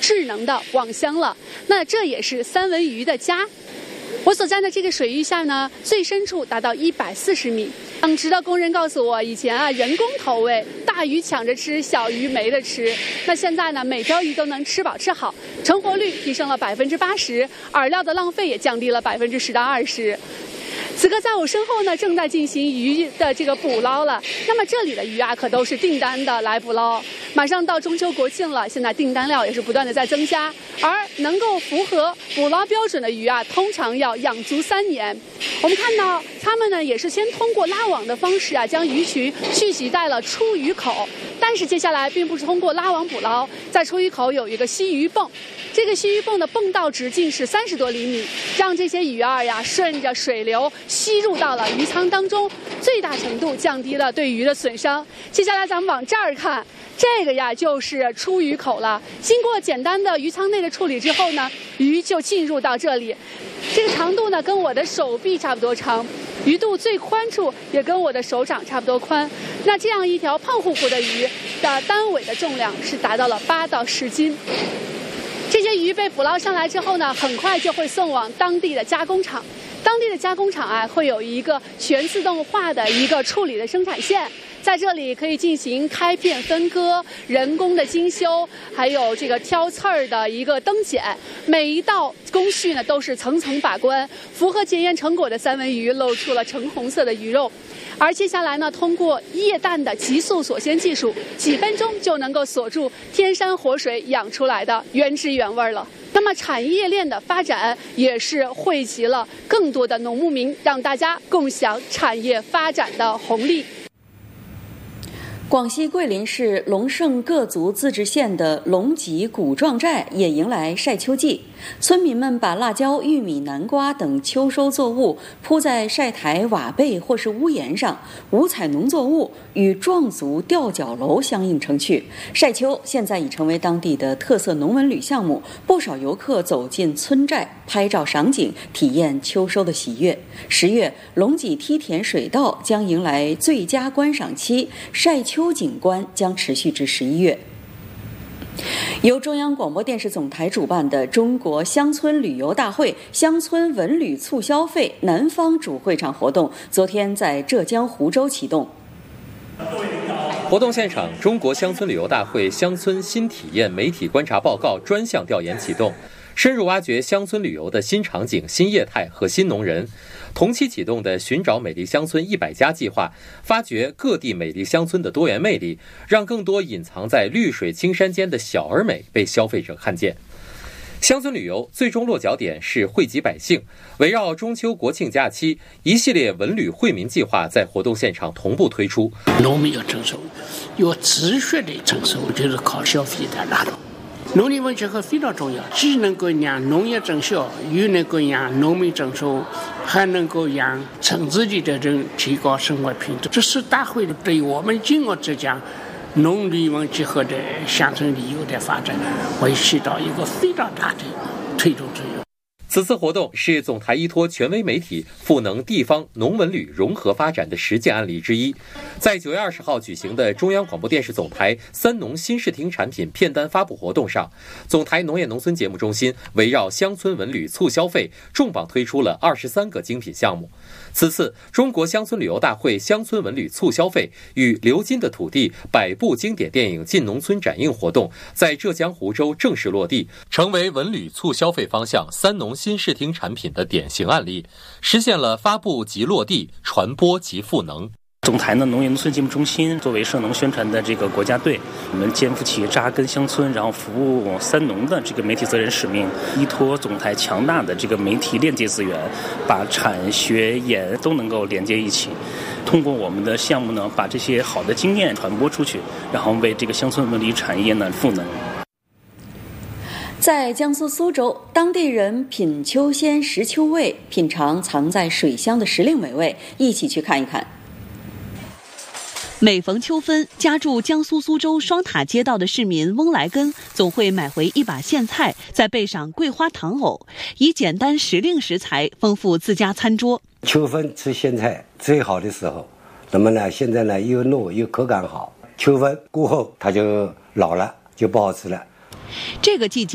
智能的网箱了。那这也是三文鱼的家。我所站的这个水域下呢，最深处达到140米。养殖的工人告诉我，以前人工投喂，大鱼抢着吃，小鱼没得吃。那现在呢，每条鱼都能吃饱吃好，成活率提升了80%，饵料的浪费也降低了10%到20%。此刻在我身后呢，正在进行鱼的这个捕捞了。那么这里的鱼可都是订单的来捕捞。马上到中秋国庆了，现在订单量也是不断的在增加。而能够符合捕捞标准的鱼通常要养足3年。我们看到他们呢，也是先通过拉网的方式将鱼群蓄集在了出鱼口。但是接下来并不是通过拉网捕捞，在出鱼口有一个吸鱼泵。这个吸鱼泵的泵道直径是30多厘米，让这些鱼顺着水流吸入到了鱼舱当中，最大程度降低了对鱼的损伤。接下来咱们往这儿看，这个就是出鱼口了。经过简单的鱼舱内的处理之后呢，鱼就进入到这里。这个长度呢跟我的手臂差不多长，鱼肚最宽处也跟我的手掌差不多宽。那这样一条胖乎乎的鱼的单尾的重量是达到了8到10斤。这些鱼被捕捞上来之后呢，很快就会送往当地的加工厂。当地的加工厂会有一个全自动化的一个处理的生产线，在这里可以进行开片分割、人工的精修，还有这个挑刺儿的一个灯检。每一道工序呢都是层层把关，符合检验成果的三文鱼露出了橙红色的鱼肉。而接下来呢，通过液氮的急速锁鲜技术，几分钟就能够锁住天山活水养出来的原汁原味了。那么产业链的发展也是汇集了更多的农牧民，让大家共享产业发展的红利。 广西桂林市龙胜各族自治县的龙脊古壮寨也迎来晒秋季，村民们把辣椒、玉米、南瓜等秋收作物铺在晒台、瓦背或是屋檐上，五彩农作物与壮族吊脚楼相映成趣。晒秋现在已成为当地的特色农文旅项目，不少游客走进村寨拍照赏景，体验秋收的喜悦。10月，龙脊梯田水稻将迎来最佳观赏期，晒秋景观将持续至11月。由中央广播电视总台主办的中国乡村旅游大会乡村文旅促消费南方主会场活动昨天在浙江湖州启动。 活动现场，中国乡村旅游大会乡村新体验媒体观察报告专项调研启动，深入挖掘乡村旅游的新场景、新业态和新农人。同期启动的寻找美丽乡村100家计划，发掘各地美丽乡村的多元魅力，让更多隐藏在绿水青山间的小而美被消费者看见。乡村旅游最终落脚点是惠及百姓，围绕中秋国庆假期，一系列文旅惠民计划在活动现场同步推出。 农民要征收，要持续的征收，就是靠消费的拉动。农林文结合非常重要，既能够让农业增效，又能够让农民增收，还能够让村子里的人提高生活品质。这是大会对我们今后浙江农林文结合的乡村旅游的发展会起到一个非常大的推动作用。 此次活动是总台依托权威媒体赋能地方农文旅融合发展的实践案例之一。在9月20号举行的中央广播电视总台三农新视听产品片单发布活动上，总台农业农村节目中心围绕乡村文旅促消费，重磅推出了23个精品项目。此次中国乡村旅游大会乡村文旅促消费与流金的土地100部经典电影进农村展映活动在浙江湖州正式落地，成为文旅促消费方向三农新视听产品的典型案例，实现了发布即落地，传播即赋能。 总台呢农业农村节目中心作为涉农宣传的这个国家队，我们肩负起扎根乡村，然后服务三农的这个媒体责任使命，依托总台强大的这个媒体链接资源，把产学研都能够连接一起。通过我们的项目呢，把这些好的经验传播出去，然后为这个乡村文旅产业呢赋能。 在江苏苏州，当地人品秋鲜食秋味，品尝藏在水乡的时令美味，一起去看一看。 每逢秋分，家住江苏苏州双塔街道的市民翁来根总会买回一把苋菜，再备上桂花糖藕，以简单时令食材丰富自家餐桌。 秋分吃苋菜最好的时候，那么呢，现在呢又糯又口感好，秋分过后它就老了，就不好吃了。 这个季节